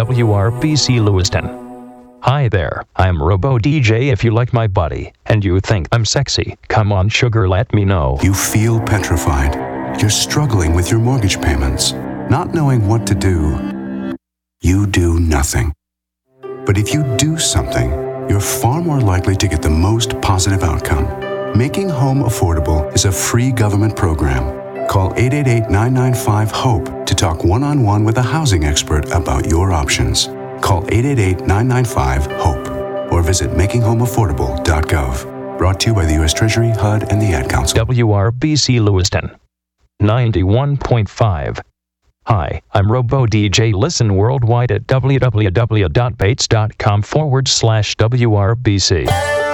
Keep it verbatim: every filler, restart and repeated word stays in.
W R B C Lewiston. Hi there, I'm Robo D J. If you like my body, and you think I'm sexy, come on sugar, let me know. You feel petrified. You're struggling with your mortgage payments, not knowing what to do. You do nothing. But if you do something, you're far more likely to get the most positive outcome. Making Home Affordable is a free government program. Call eight eight eight, nine nine five, HOPE to talk one-on-one with a housing expert about your options. Call eight eight eight, nine nine five, HOPE or visit making home affordable dot gov. Brought to you by the U S Treasury, H U D, and the Ad Council. W R B C Lewiston, ninety-one point five. Hi, I'm Robo D J. Listen worldwide at www.bates.com forward slash WRBC.